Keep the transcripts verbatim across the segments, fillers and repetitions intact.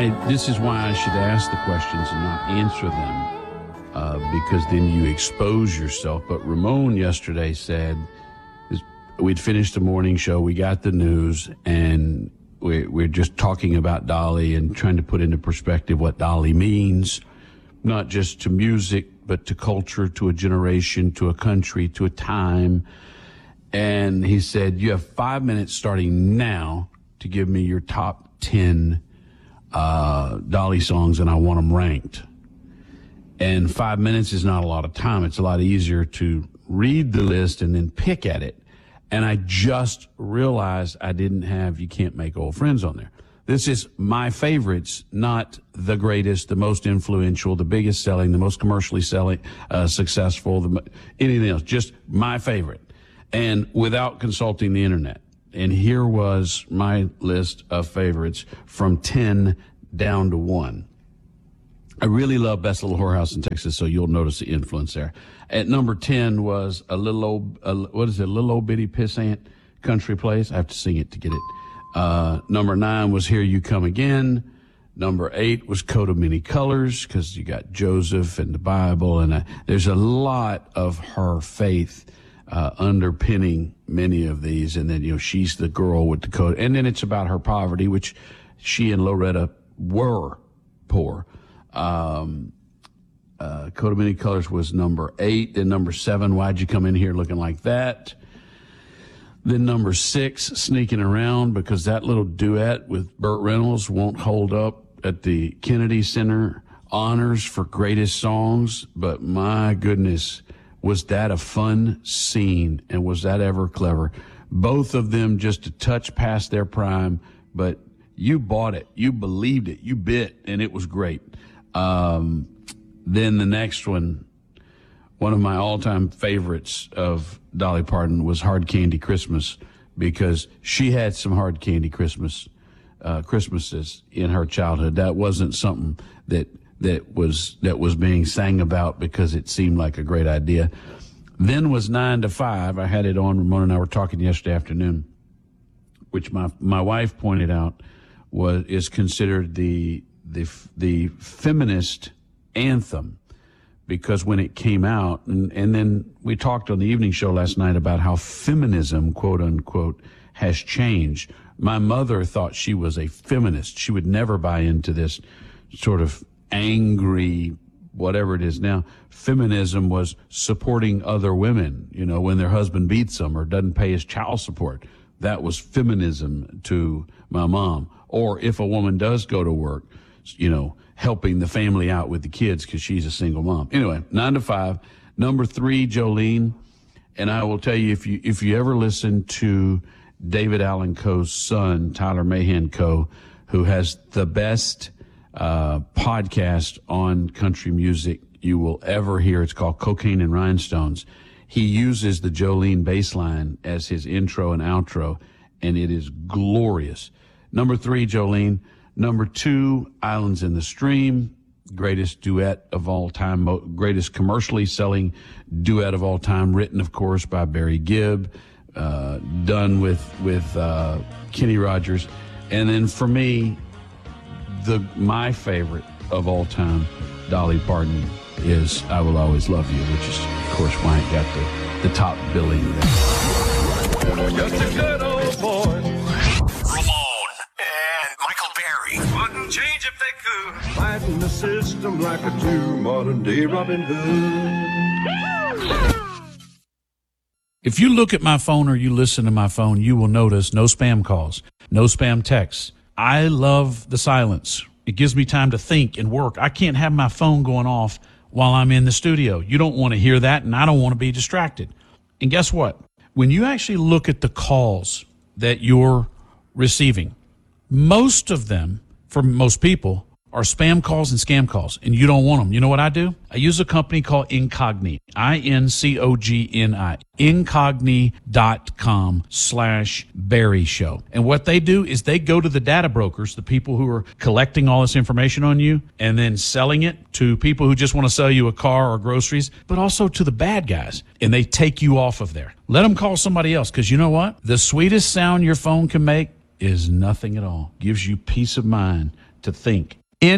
I, this is why I should ask the questions and not answer them, uh, because then you expose yourself. But Ramon yesterday said, we'd finished the morning show, we got the news, and we're, we're just talking about Dolly and trying to put into perspective what Dolly means, not just to music, but to culture, to a generation, to a country, to a time. And he said, you have five minutes starting now to give me your top ten uh, Dolly songs, and I want them ranked. And five minutes is not a lot of time. It's a lot easier to read the list and then pick at it. And I just realized I didn't have You Can't Make Old Friends on there. This is my favorites, not the greatest, the most influential, the biggest selling, the most commercially selling, uh, successful, the, anything else. Just my favorite. And without consulting the internet. And here was my list of favorites from ten down to one. I really love Best Little Whorehouse in Texas, so you'll notice the influence there. At number ten was a little old, uh, what is it, Little Old Bitty Pissant Country Place. I have to sing it to get it. Uh, number nine was Here You Come Again. Number eight was Coat of Many Colors, because you got Joseph and the Bible, and uh, there's a lot of her faith uh, underpinning many of these. And then, you know, she's the girl with the coat. And then it's about her poverty, which she and Loretta were poor. Um, uh, Coat of Many Colors was number eight. Then number seven, Why'd You Come In Here Looking Like That? Then number six, Sneaking Around, because that little duet with Burt Reynolds won't hold up at the Kennedy Center honors for greatest songs. But my goodness, was that a fun scene, and was that ever clever? Both of them just a touch past their prime, but you bought it, you believed it, you bit, and it was great. Um, then the next one, one of my all-time favorites of Dolly Parton was Hard Candy Christmas, because she had some hard candy Christmas, uh, Christmases in her childhood. That wasn't something that, that was, that was being sang about because it seemed like a great idea. Then was Nine to Five. I had it on. Ramona and I were talking yesterday afternoon, which my, my wife pointed out was, is considered the, the, the feminist anthem. Because when it came out, and, and then we talked on the evening show last night about how feminism, quote unquote, has changed. My mother thought she was a feminist. She would never buy into this sort of angry, whatever it is now. Feminism was supporting other women, you know, when their husband beats them or doesn't pay his child support. That was feminism to my mom. Or if a woman does go to work, you know, helping the family out with the kids because she's a single mom. Anyway, Nine to Five. Number three, Jolene. And I will tell you, if you if you ever listen to David Allan Coe's son, Tyler Mahan Coe, who has the best uh, podcast on country music you will ever hear. It's called Cocaine and Rhinestones. He uses the Jolene bass line as his intro and outro, and it is glorious. Number three, Jolene. Number two, Islands in the Stream, greatest duet of all time, greatest commercially selling duet of all time, written, of course, by Barry Gibb, uh, done with with uh, Kenny Rogers. And then for me, the my favorite of all time, Dolly Parton, is I Will Always Love You, which is, of course, why it got the, the top billing there. Just a good old boy. Wouldn't change if they could. Fighting the system like a true modern day Robin Hood. If you look at my phone or you listen to my phone, you will notice no spam calls, no spam texts. I love the silence. It gives me time to think and work. I can't have my phone going off while I'm in the studio. You don't want to hear that, and I don't want to be distracted. And guess what? When you actually look at the calls that you're receiving, most of them, for most people, are spam calls and scam calls, and you don't want them. You know what I do? I use a company called Incogni, I N C O G N I, incogni dot com slash Barry Show. And what they do is they go to the data brokers, the people who are collecting all this information on you, and then selling it to people who just want to sell you a car or groceries, but also to the bad guys, and they take you off of there. Let them call somebody else, because you know what? The sweetest sound your phone can make is nothing at all. Gives you peace of mind to think.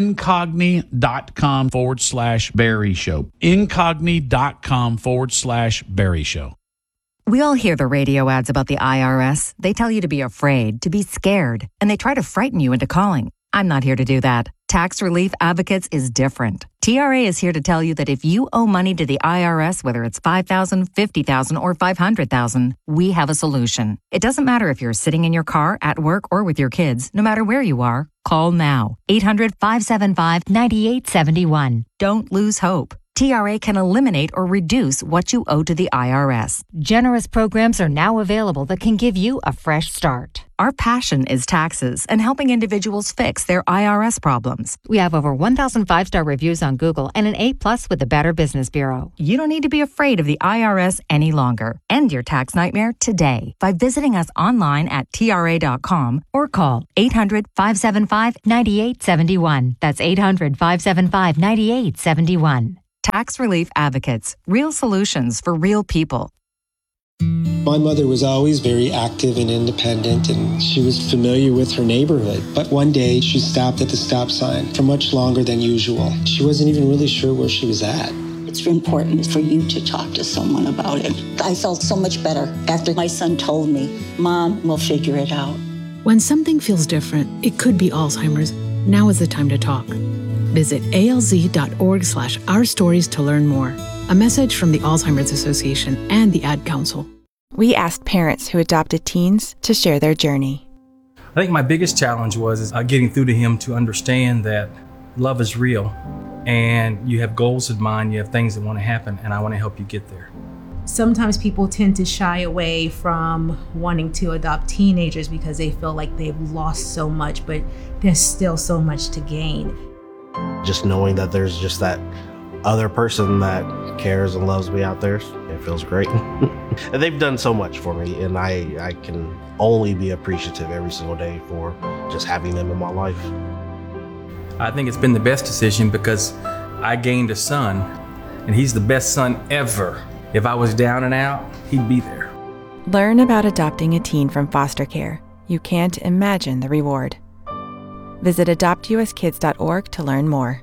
Incogni.com forward slash Barry Show. Incogni.com forward slash Barry Show. We all hear the radio ads about the I R S. They tell you to be afraid, to be scared, and they try to frighten you into calling. I'm not here to do that. Tax Relief Advocates is different. T R A is here to tell you that if you owe money to the I R S, whether it's five thousand dollars, fifty thousand dollars, or five hundred thousand dollars, we have a solution. It doesn't matter if you're sitting in your car, at work, or with your kids. No matter where you are, call now. eight hundred, five seven five, nine eight seven one. Don't lose hope. T R A can eliminate or reduce what you owe to the I R S. Generous programs are now available that can give you a fresh start. Our passion is taxes and helping individuals fix their I R S problems. We have over one thousand five-star reviews on Google and an A plus with the Better Business Bureau. You don't need to be afraid of the I R S any longer. End your tax nightmare today by visiting us online at T R A dot com or call eight hundred, five seven five, nine eight seven one. That's eight hundred, five seven five, nine eight seven one. Tax Relief Advocates. Real solutions for real people. My mother was always very active and independent, and she was familiar with her neighborhood. But one day, she stopped at the stop sign for much longer than usual. She wasn't even really sure where she was at. It's important for you to talk to someone about it. I felt so much better after my son told me, Mom, we'll figure it out. When something feels different, it could be Alzheimer's. Now is the time to talk. Visit alz.org slash our stories to learn more. A message from the Alzheimer's Association and the Ad Council. We asked parents who adopted teens to share their journey. I think my biggest challenge was is, uh, getting through to him to understand that love is real and you have goals in mind, you have things that want to happen, and I want to help you get there. Sometimes people tend to shy away from wanting to adopt teenagers because they feel like they've lost so much, but there's still so much to gain. Just knowing that there's just that other person that cares and loves me out there, it feels great. And they've done so much for me, and I, I can only be appreciative every single day for just having them in my life. I think it's been the best decision because I gained a son, and he's the best son ever. If I was down and out, he'd be there. Learn about adopting a teen from foster care. You can't imagine the reward. Visit adopt u s kids dot org to learn more.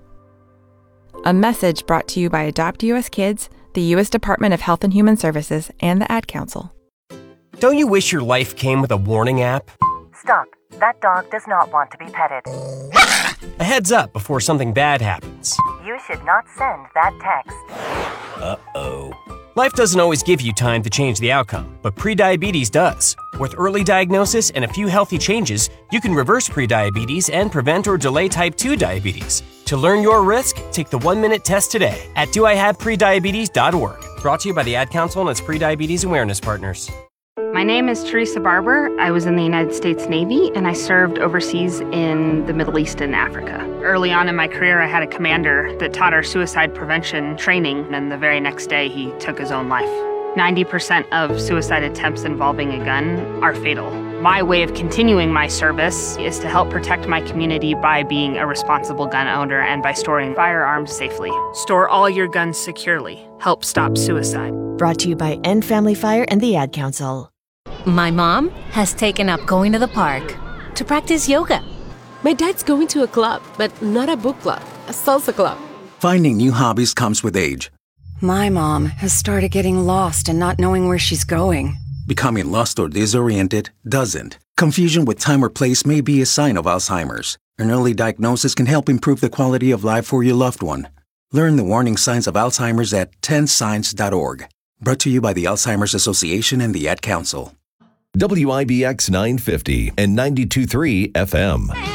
A message brought to you by Adopt U S Kids, the U S Department of Health and Human Services, and the Ad Council. Don't you wish your life came with a warning app? Stop. That dog does not want to be petted. A heads up before something bad happens. You should not send that text. Uh-oh. Life doesn't always give you time to change the outcome, but prediabetes does. With early diagnosis and a few healthy changes, you can reverse prediabetes and prevent or delay type two diabetes. To learn your risk, take the one-minute test today at do I have prediabetes dot org. Brought to you by the Ad Council and its prediabetes awareness partners. My name is Teresa Barber. I was in the United States Navy, and I served overseas in the Middle East and Africa. Early on in my career, I had a commander that taught our suicide prevention training, and the very next day, he took his own life. ninety percent of suicide attempts involving a gun are fatal. My way of continuing my service is to help protect my community by being a responsible gun owner and by storing firearms safely. Store all your guns securely. Help stop suicide. Brought to you by End Family Fire and the Ad Council. My mom has taken up going to the park to practice yoga. My dad's going to a club, but not a book club, a salsa club. Finding new hobbies comes with age. My mom has started getting lost and not knowing where she's going. Becoming lost or disoriented doesn't. Confusion with time or place may be a sign of Alzheimer's. An early diagnosis can help improve the quality of life for your loved one. Learn the warning signs of Alzheimer's at ten signs dot org. Brought to you by the Alzheimer's Association and the Ad Council. W I B X nine fifty and ninety-two point three F M.